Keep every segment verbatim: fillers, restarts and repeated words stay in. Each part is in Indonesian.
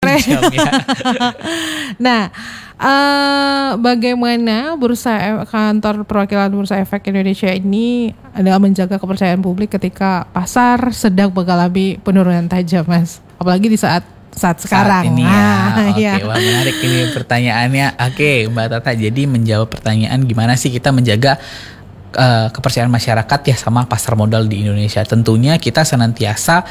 jam ya. Nah, uh, bagaimana bursa e- kantor perwakilan Bursa Efek Indonesia ini adalah menjaga kepercayaan publik ketika pasar sedang mengalami penurunan tajam, Mas? Apalagi di saat saat sekarang. Saat ini ya. Ah, Oke, iya. wah menarik ini pertanyaannya. Oke, Mbak Tata. Jadi menjawab pertanyaan gimana sih kita menjaga uh, kepercayaan masyarakat ya sama pasar modal di Indonesia. Tentunya kita senantiasa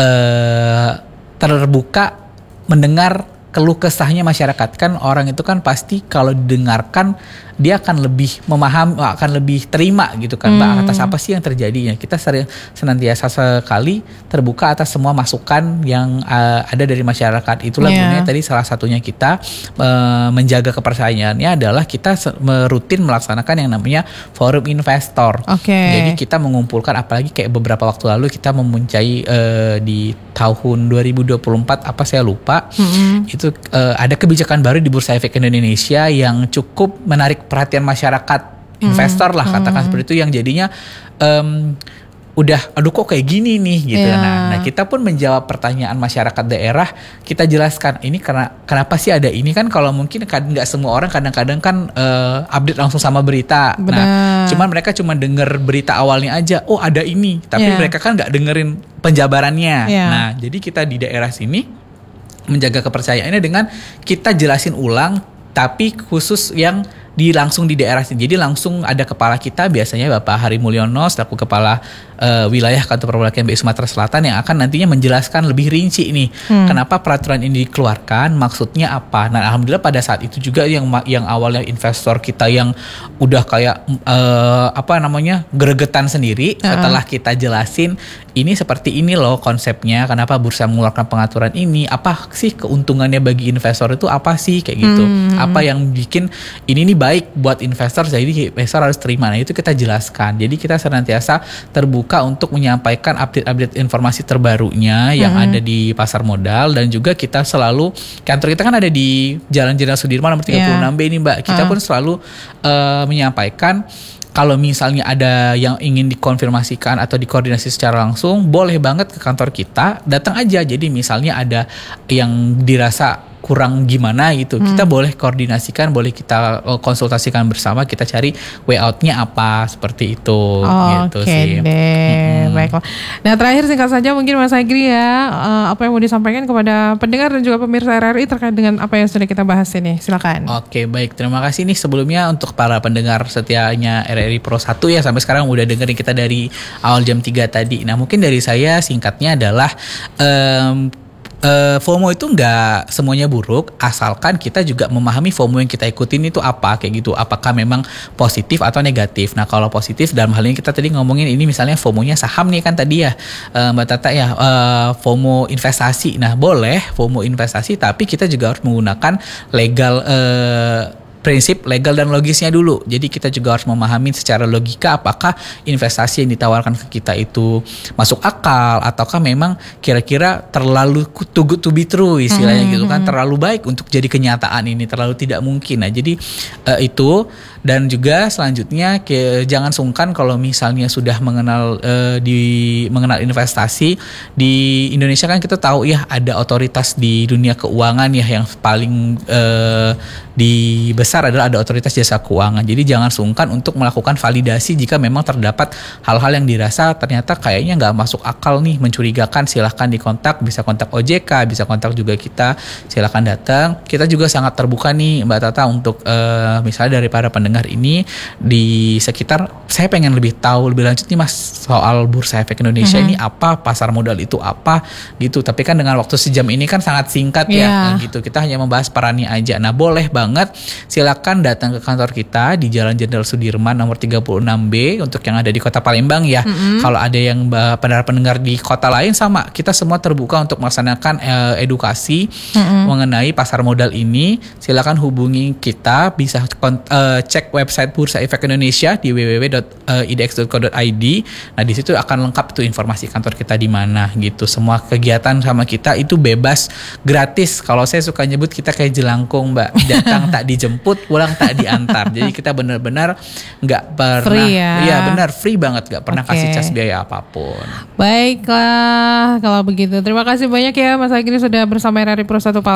uh, terbuka mendengar keluh kesahnya masyarakat. Kan orang itu kan pasti kalau didengarkan dia akan lebih memahami, akan lebih terima gitu kan, Mbak, Hmm. atas apa sih yang terjadi. Ya, kita sering senantiasa sekali terbuka atas semua masukan yang uh, ada dari masyarakat. Itulah Yeah. gunanya tadi salah satunya kita uh, menjaga kepercayaannya adalah kita se- rutin melaksanakan yang namanya forum investor. Oke. Jadi kita mengumpulkan, apalagi kayak beberapa waktu lalu kita memuncai uh, di tahun dua ribu dua puluh empat apa saya lupa. Mm-mm. Itu uh, ada kebijakan baru di Bursa Efek Indonesia yang cukup menarik perhatian masyarakat, investor lah katakan seperti itu, yang jadinya um, udah aduh kok kayak gini nih gitu. Yeah. Nah, nah kita pun menjawab pertanyaan masyarakat daerah, kita jelaskan ini karena kenapa sih ada ini. Kan kalau mungkin kan nggak semua orang kadang-kadang kan uh, update langsung sama berita. Benar. Nah, cuman mereka cuma denger berita awalnya aja, oh ada ini, tapi Yeah. mereka kan nggak dengerin penjabarannya. Yeah. Nah, jadi kita di daerah sini menjaga kepercayaannya dengan kita jelasin ulang, tapi khusus yang di langsung di daerah sini. Jadi langsung ada kepala kita, biasanya Bapak Hari Mulyono selaku kepala uh, wilayah kantor perwakilan B I Sumatera Selatan, yang akan nantinya menjelaskan lebih rinci nih hmm. kenapa peraturan ini dikeluarkan, maksudnya apa. Nah, alhamdulillah pada saat itu juga yang yang awalnya investor kita yang udah kayak uh, apa namanya gregetan sendiri, uh-huh. setelah kita jelasin ini seperti ini loh konsepnya, kenapa bursa mengeluarkan pengaturan ini, apa sih keuntungannya bagi investor itu apa sih kayak gitu, hmm. apa yang bikin ini nih baik buat investor, jadi investor harus terima. Nah, itu kita jelaskan. Jadi kita senantiasa terbuka untuk menyampaikan update-update informasi terbarunya yang hmm. ada di pasar modal, dan juga kita selalu, kantor kita kan ada di Jalan Jenderal Sudirman nomor tiga puluh enam B ini, Mbak. Kita uh. pun selalu uh, menyampaikan kalau misalnya ada yang ingin dikonfirmasikan atau dikoordinasi secara langsung, boleh banget ke kantor kita, datang aja. Jadi misalnya ada yang dirasa kurang gimana gitu, hmm. kita boleh koordinasikan, boleh kita konsultasikan bersama, kita cari way out-nya apa, seperti itu. Oh, gitu oke sih. deh, hmm. baiklah. Nah, terakhir singkat saja mungkin Mas Agri ya, uh, apa yang mau disampaikan kepada pendengar dan juga pemirsa R R I terkait dengan apa yang sudah kita bahas ini, silakan. Oke, baik, terima kasih nih sebelumnya untuk para pendengar setianya R R I Pro satu ya, sampai sekarang udah dengerin kita dari awal jam tiga tadi. Nah, mungkin dari saya singkatnya adalah um, Uh, FOMO itu nggak semuanya buruk, asalkan kita juga memahami FOMO yang kita ikutin itu apa, kayak gitu. Apakah memang positif atau negatif. Nah, kalau positif dalam hal ini kita tadi ngomongin ini misalnya FOMO-nya saham nih kan tadi ya, uh, Mbak Tata ya, uh, FOMO investasi. Nah, boleh FOMO investasi, tapi kita juga harus menggunakan legal uh, prinsip legal dan logisnya dulu. Jadi kita juga harus memahami secara logika apakah investasi yang ditawarkan ke kita itu masuk akal, ataukah memang kira-kira terlalu too good to be true istilahnya hmm, gitu kan, terlalu baik untuk jadi kenyataan ini, terlalu tidak mungkin. Nah, jadi uh, itu. Dan juga selanjutnya ke, jangan sungkan kalau misalnya sudah mengenal uh, di mengenal investasi di Indonesia. Kan kita tahu ya ada otoritas di dunia keuangan ya yang paling uh, di besar adalah ada otoritas jasa keuangan. Jadi jangan sungkan untuk melakukan validasi jika memang terdapat hal-hal yang dirasa ternyata kayaknya nggak masuk akal nih, mencurigakan, silahkan dikontak, bisa kontak O J K, bisa kontak juga kita, silahkan datang. Kita juga sangat terbuka nih Mbak Tata untuk uh, misalnya dari para pendengar ini di sekitar, saya pengen lebih tahu lebih lanjut nih Mas soal Bursa Efek Indonesia mm-hmm. ini apa, pasar modal itu apa gitu. Tapi kan dengan waktu sejam ini kan sangat singkat yeah. ya gitu. Kita hanya membahas perannya aja. Nah, boleh banget silakan datang ke kantor kita di Jalan Jenderal Sudirman nomor tiga puluh enam B untuk yang ada di Kota Palembang ya. Mm-hmm. Kalau ada yang pendengar-pendengar di kota lain, sama, kita semua terbuka untuk melaksanakan eh, edukasi mm-hmm. mengenai pasar modal ini. Silakan hubungi kita, bisa kont- eh, cek website Bursa Efek Indonesia di w w w dot i d x dot co dot i d. Nah, di situ akan lengkap tuh informasi kantor kita di mana gitu. Semua kegiatan sama kita itu bebas, gratis. Kalau saya suka nyebut kita kayak jelangkung, Mbak. Datang tak dijemput, pulang tak diantar. Jadi kita benar-benar nggak pernah, free ya. Iya benar, free banget, nggak pernah okay. kasih cas biaya apapun. Baiklah, kalau begitu terima kasih banyak ya Mas Agri sudah bersama R R I Pro satu